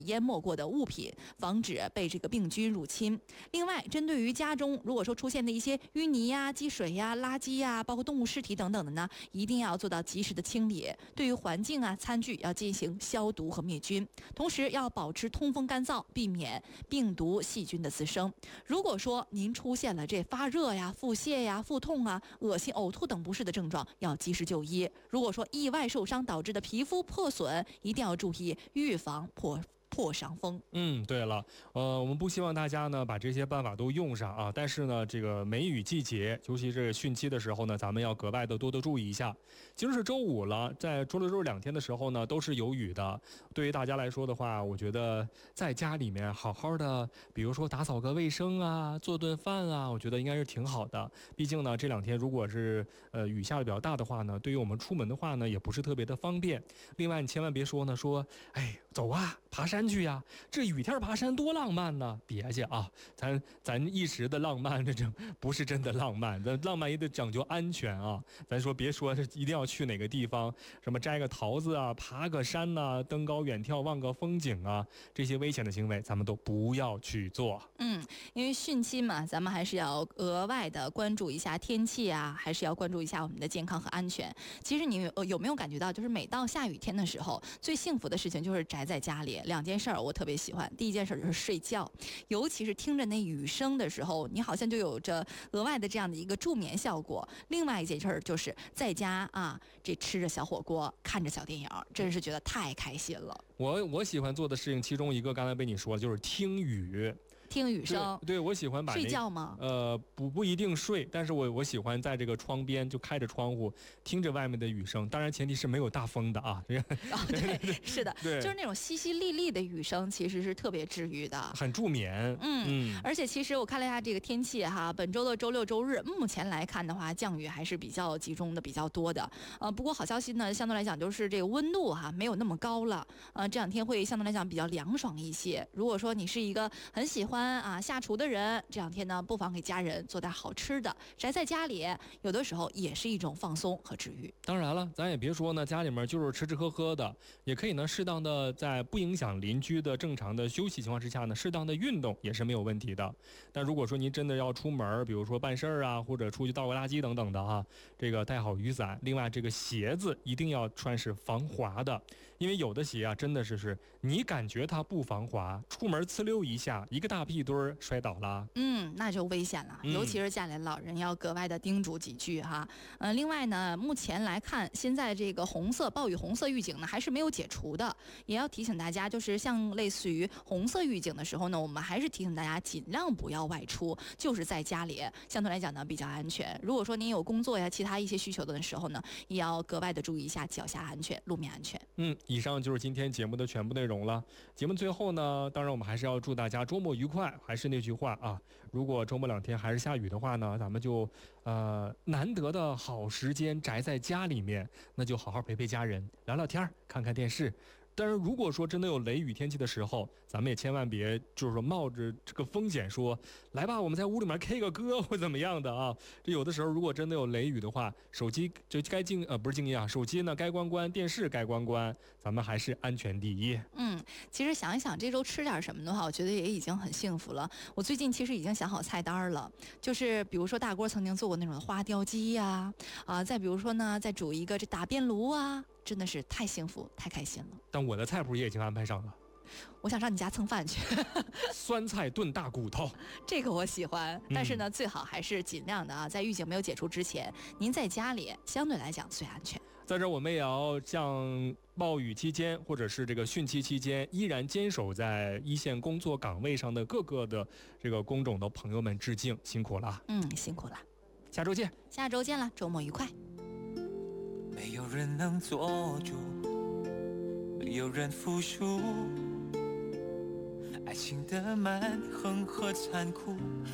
淹没过的物品，防止被这个病菌入侵。另外，针对于家中如果说出现的一些淤泥呀、积水呀、垃圾呀，包括动物尸体等等的呢，一定要做到及时的清理。对于环境啊、餐具要进行消毒和灭菌，同时要保持通风干燥，避免病毒细菌的滋生。如果说您出现了这发热呀、腹泻呀、腹痛啊、恶心、呕吐等不适的症状，要及时就医。如果说意外受伤导致的皮肤破损，一定要注意预防破伤风。 对了，我们不希望大家呢把这些办法都用上啊，但是呢，这个梅雨季节，尤其是汛期的时候呢，咱们要格外的多注意一下。今儿是周五了，在周六周日2天的时候呢，都是有雨的。对于大家来说的话，我觉得在家里面好好的，比如说打扫个卫生啊，做顿饭啊，我觉得应该是挺好的。毕竟呢，这2天如果是雨下的比较大的话呢，对于我们出门的话呢，也不是特别的方便。另外，你千万别说呢，哎，走啊，爬山去呀，这雨天爬山多浪漫呢！别去啊，咱一时的浪漫，这不是真的浪漫，咱浪漫也得讲究安全啊。咱别说这一定要去哪个地方，什么摘个桃子啊，爬个山呐，登高远眺望个风景啊，这些危险的行为咱们都不要去做。 因为汛期嘛，咱们还是要额外的关注一下天气啊，还是要关注一下我们的健康和安全。其实你有没有感觉到，就是每到下雨天的时候，最幸福的事情就是宅在家里。2件事儿我特别喜欢，第一件事就是睡觉，尤其是听着那雨声的时候，你好像就有着额外的这样的一个助眠效果。另外一件事儿就是在家啊，这吃着小火锅，看着小电影，真是觉得太开心了。 我喜欢做的事情，其中一个刚才被你说的就是听雨。 听雨声， 对，我喜欢把睡觉吗？ 不一定睡，但是我喜欢在这个窗边就开着窗户，听着外面的雨声。当然前提是没有大风的啊。 对，是的，就是那种淅淅沥沥的雨声，其实是特别治愈的， 很助眠。 而且其实我看了一下这个天气哈，本周的周六周日，目前来看的话，降雨还是比较集中的，比较多的。不过好消息呢，相对来讲就是这个温度哈没有那么高了。这2天会相对来讲比较凉爽一些。如果说你是一个很喜欢下厨的人，这2天呢，不妨给家人做点好吃的，宅在家里，有的时候也是一种放松和治愈。 当然了，咱也别说呢，家里面就是吃吃喝喝的，也可以呢，适当的在不影响邻居的正常的休息情况之下呢，适当的运动也是没有问题的。但如果说您真的要出门，比如说办事儿啊，或者出去倒个垃圾等等的啊，这个带好雨伞。另外，这个鞋子一定要穿是防滑的，因为有的鞋啊，真的是你感觉它不防滑，出门呲溜一下，一个大屁墩儿摔倒了， 那就危险了，尤其是家里老人要格外的叮嘱几句哈。另外呢，目前来看，现在这个暴雨红色预警呢还是没有解除的，也要提醒大家，就是像类似于红色预警的时候呢，我们还是提醒大家尽量不要外出，就是在家里相对来讲呢比较安全。如果说您有工作呀其他一些需求的时候呢，也要格外的注意一下脚下安全、路面安全。 以上就是今天节目的全部内容了。节目最后呢，当然我们还是要祝大家周末愉快。还是那句话啊，如果周末2天还是下雨的话呢，咱们就难得的好时间宅在家里面，那就好好陪陪家人，聊聊天，看看电视。但是如果说真的有雷雨天气的时候，咱们也千万别就是说冒着这个风险说来吧，我们在屋里面 K 个歌或怎么样的啊。这有的时候如果真的有雷雨的话，手机就该不是静音啊，手机呢该关关，电视该关关，咱们还是安全第一。 其实想一想这周吃点什么的话，我觉得也已经很幸福了。我最近其实已经想好菜单了，就是比如说大锅曾经做过那种花雕鸡呀，再比如说呢再煮一个这打边炉啊，真的是太幸福太开心了。 但我的菜谱也已经安排上了， 我想上你家蹭饭去。 酸菜炖大骨头， 这个我喜欢，但是呢最好还是尽量的在预警没有解除之前，您在家里相对来讲最安全。 在这我们也要向暴雨期间或者是这个汛期期间依然坚守在一线工作岗位上的各个的这个工种的朋友们致敬，辛苦了。 辛苦了， 下周见了，周末愉快。 没有人能做主，没有人服输，爱情的蛮横和残酷